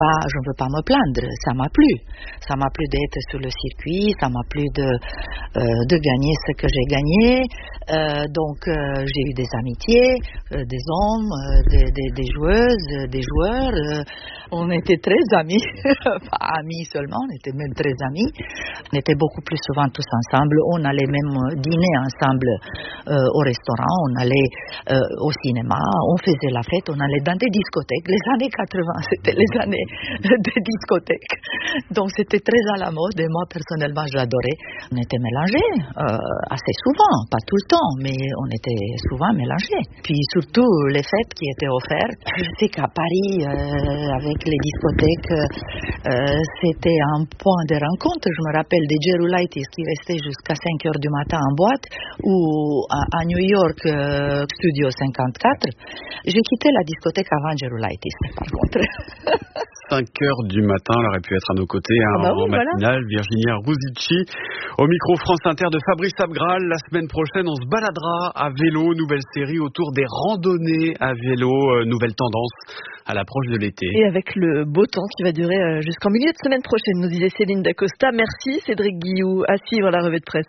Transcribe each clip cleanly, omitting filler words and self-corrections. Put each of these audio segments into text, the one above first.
Je ne veux pas me plaindre, ça m'a plu. Ça m'a plu d'être sur le circuit, ça m'a plu de gagner ce que j'ai gagné. Donc j'ai eu des amitiés, des hommes, des joueuses, des joueurs. On était très amis, pas amis seulement, on était même très amis. On était beaucoup plus souvent tous ensemble. On allait même dîner ensemble au restaurant, on allait au cinéma, on faisait la fête, on allait dans des discothèques. Les années 80, c'était les années des discothèques. Donc c'était très à la mode et moi personnellement je l'adorais. On était mélangés assez souvent, pas tout le temps, mais on était souvent mélangés. Puis surtout les fêtes qui étaient offertes. Je sais qu'à Paris, avec les discothèques, c'était un point de rencontre. Je me rappelle des Gerulaitis qui restaient jusqu'à 5 heures du matin en boîte, ou à New York, Studio 54. J'ai quitté la discothèque avant Gerulaitis, par contre. 5 heures du matin, elle aurait pu être à nos côtés en matinale. Voilà. Virginia Rouzici, au micro France Inter de Fabrice Abgral. La semaine prochaine, on se baladera à vélo. Nouvelle série autour des randonnées à vélo. Nouvelle tendance à l'approche de l'été. Et avec le beau temps qui va durer jusqu'en milieu de semaine prochaine, nous disait Céline Dacosta. Merci Cédric Guillou. À suivre la revue de presse.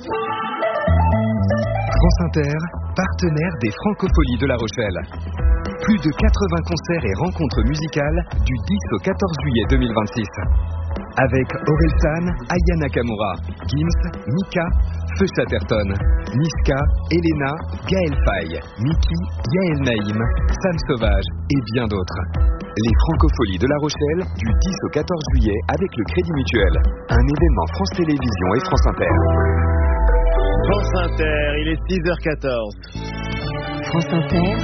France Inter, partenaire des Francopholies de La Rochelle. Plus de 80 concerts et rencontres musicales du 10 au 14 juillet 2026. Avec Orelsan, Aya Nakamura, Gims, Mika, Feu Chatterton, Niska, Elena, Gaël Faye, Miki, Yael Naïm, Sam Sauvage et bien d'autres. Les Francopholies de La Rochelle du 10 au 14 juillet avec le Crédit Mutuel. Un événement France Télévisions et France Inter. France Inter, il est 6h14. France Inter,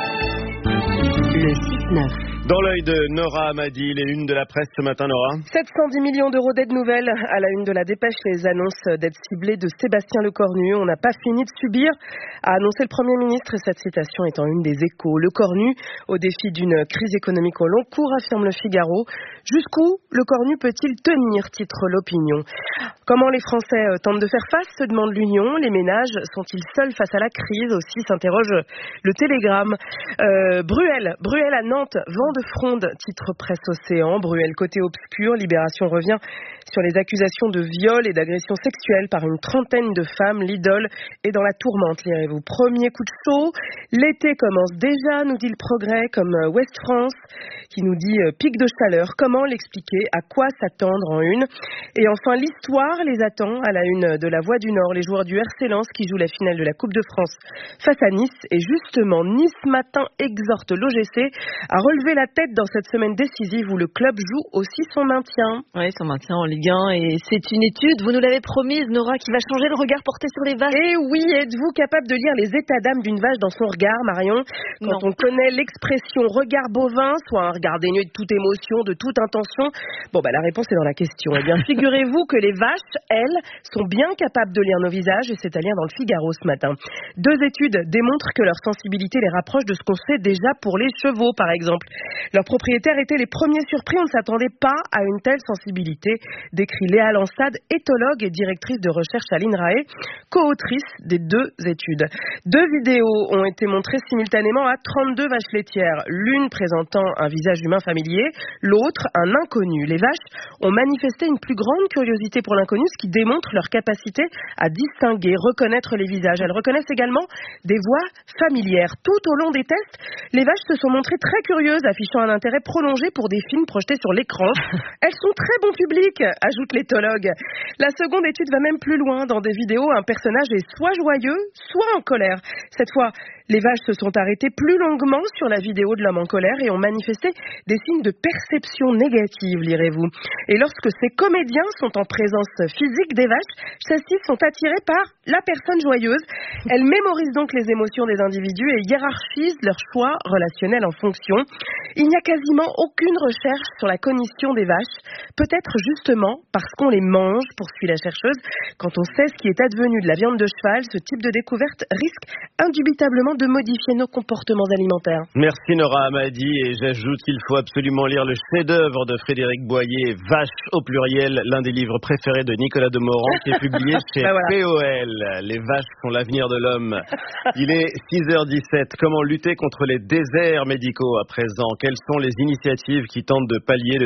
le 6-9. Dans l'œil de Nora Hamadi, les unes de la presse ce matin, Nora. 710 millions d'euros d'aide nouvelle à la une de la Dépêche. Les annonces d'aide ciblée de Sébastien Lecornu. On n'a pas fini de subir, a annoncé le Premier ministre. Et cette citation est en une des Échos. Lecornu, au défi d'une crise économique au long cours, affirme le Figaro. Jusqu'où Lecornu peut-il tenir, titre l'Opinion. Comment les Français tentent de faire face, se demande l'Union. Les ménages sont-ils seuls face à la crise aussi, s'interroge le Télégramme. Bruel à Nantes, vent de fronde, titre Presse Océan. Bruel côté obscur, Libération revient sur les accusations de viol et d'agression sexuelle par une trentaine de femmes. L'idole est dans la tourmente, lirez-vous. Premier coup de chaud, l'été commence déjà, nous dit le Progrès, comme Ouest France, qui nous dit pic de chaleur. Comment l'expliquer? À quoi s'attendre en une? Et enfin, l'histoire les attend à la une de la Voix du Nord. Les joueurs du RC Lens qui jouent la finale de la Coupe de France face à Nice. Et justement, Nice matin exhorte l'OGC à relever la tête dans cette semaine décisive où le club joue aussi son maintien. Oui, son maintien en Ligue 1. Et c'est une étude, vous nous l'avez promise, Nora, qui va changer le regard porté sur les vaches. Et oui, êtes-vous capable de lire les états d'âme d'une vache dans son regard, Marion? Quand on connaît l'expression regard bovin, soit un regard dénué de toute émotion, de toute intention, la réponse est dans la question. Eh bien, figurez-vous que les vaches, elles, sont bien capables de lire nos visages, et c'est à lire dans le Figaro ce matin. 2 études démontrent que leur sensibilité les rapproche de ce qu'on sait déjà pour les chevaux, par exemple. Leurs propriétaires étaient les premiers surpris, on ne s'attendait pas à une telle sensibilité, décrit Léa Lansade, éthologue et directrice de recherche à l'INRAE, co-autrice des 2 études. 2 vidéos ont été montrées simultanément à 32 vaches laitières, l'une présentant un visage humain familier, l'autre un inconnu. Les vaches ont manifesté une plus grande curiosité pour l'inconnu, ce qui démontre leur capacité à distinguer, reconnaître les visages. Elles reconnaissent également des voix familières. Tout au long des tests, les vaches se sont montrées très curieuses, affichant un intérêt prolongé pour des films projetés sur l'écran. Elles sont très bon public, ajoute l'éthologue. La seconde étude va même plus loin. Dans des vidéos, un personnage est soit joyeux, soit en colère. Cette fois, les vaches se sont arrêtées plus longuement sur la vidéo de l'homme en colère et ont manifesté des signes de perception négative, lirez-vous. Et lorsque ces comédiens sont en présence physique des vaches, celles-ci sont attirées par la personne joyeuse. Elles mémorisent donc les émotions des individus et hiérarchisent leur choix relationnel en fonction. Il n'y a quasiment aucune recherche sur la cognition des vaches, peut-être justement parce qu'on les mange, poursuit la chercheuse. Quand on sait ce qui est advenu de la viande de cheval, ce type de découverte risque indubitablement de modifier nos comportements alimentaires. Merci Nora Hamadi, et j'ajoute qu'il faut absolument lire le chef-d'œuvre de Frédéric Boyer, Vache au pluriel, l'un des livres préférés de Nicolas Demorand, qui est publié chez POL. Les vaches sont l'avenir de l'homme. Il est 6h17. Comment lutter contre les déserts médicaux à présent? Quelles sont les initiatives qui tentent de pallier